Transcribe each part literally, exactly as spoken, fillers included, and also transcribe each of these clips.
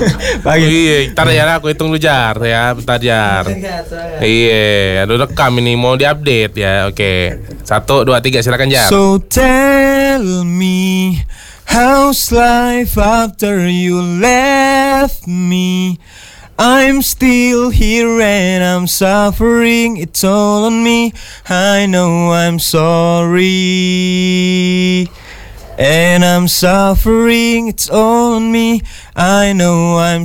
Pagi. Iya, ntar ya aku hitung lu Jar ya, bentar Jar. Iya, aduh rekam ini mau diupdate ya. Oke, satu, dua, tiga, silakan Jar. So tell me, how's life after you left me? I'm still here and I'm suffering, it's all on me. I know I'm sorry. And I'm suffering, it's all on me. I know I'm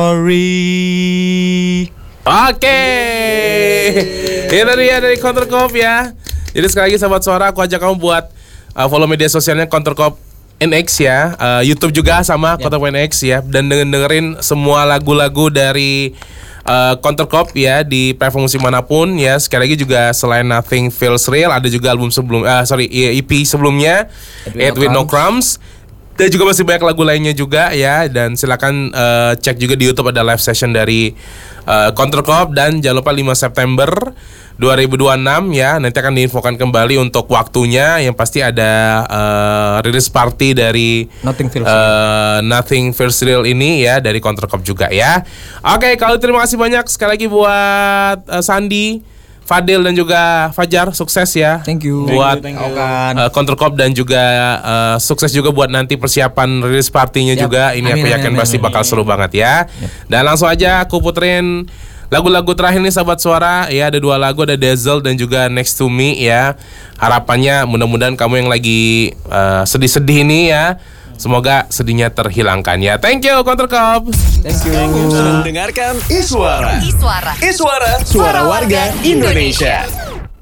sorry. Oke, ini tadi ya dari Countercop ya. Jadi sekali lagi sahabat suara, aku ajak kamu buat uh, follow media sosialnya Countercop N X ya, uh, YouTube juga sama Countercop N X ya, dan denger dengerin semua lagu-lagu dari uh, Countercop ya di platform musik manapun ya. Sekali lagi juga selain Nothing Feels Real, ada juga album sebelum, uh, sorry E P sebelumnya, Eat With No Crumbs. Dan juga masih banyak lagu lainnya juga ya. Dan silakan uh, cek juga di YouTube ada live session dari uh, Countercop. Dan jangan lupa lima September dua ribu dua puluh enam ya. Nanti akan diinfokan kembali untuk waktunya. Yang pasti ada uh, release party dari Nothing Feels uh, Nothing Feels Real ini ya, dari Countercop juga ya. Oke, kalau terima kasih banyak sekali lagi buat uh, Sandi, Fadil dan juga Fajar, sukses ya. Thank you. Buat Thank you, thank you. uh, Countercop dan juga uh, sukses juga buat nanti persiapan release partinya Siap. juga. Ini Amin, aku yakin amin, pasti amin. bakal seru banget ya. Dan langsung aja aku puterin lagu-lagu terakhir nih sahabat suara ya. Ada dua lagu, ada Dazzle dan juga Next to Me ya. Harapannya mudah-mudahan kamu yang lagi uh, sedih-sedih ini ya, semoga sedihnya terhilangkan ya. Thank you Countercop. Thank you. Kamu sedang mendengarkan Iswara. Iswara. Iswara, suara warga Indonesia.